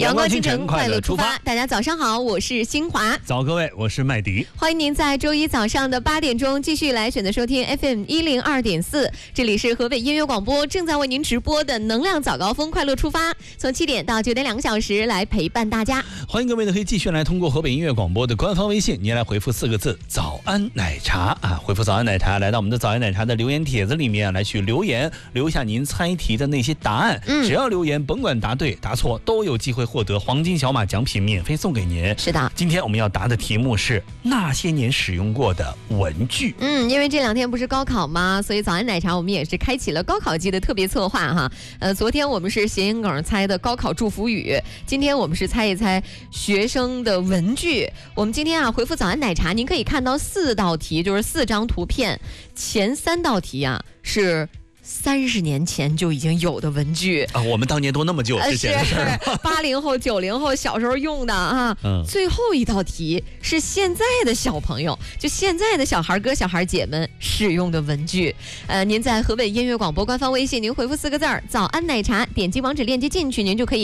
阳光清晨，快乐出发。大家早上好，我是新华。 早，各位，我是麦迪。 欢迎您在周一早上的8点钟继续来选择收听 FM 102.4，这里是河北音乐广播正在为您直播的能量早高峰快乐出发，从7点到9点2个小时来陪伴大家。 欢迎各位呢，可以继续来通过河北音乐广播的官方微信，您来回复4个字“早安奶茶”啊，回复“早安奶茶”来到我们的早安奶茶的留言帖子里面来去留言，留下您猜题的那些答案。只要留言，甭管答对答错，都有机会获得黄金小马奖品免费送给您。 是的， 今天我们要答的题目是那些年使用过的文具。 因为这2天不是高考吗？所以早安奶茶我们也是开启了高考季的特别策划哈。昨天我们是谐音梗猜的高考祝福语，今天我们是猜一猜学生的文具。我们今天回复早安奶茶，您可以看到4道题，就是4张图片，前3道题是30年前就已经有的文具啊，我们当年都那么久之前的事儿 ，80后、90后小时候用的啊。最后一道题是现在的小朋友，就现在的小孩哥、小孩姐们使用的文具。您在河北音乐广播官方微信，您回复4个字“早安奶茶”，点击网址链接进去，您就可以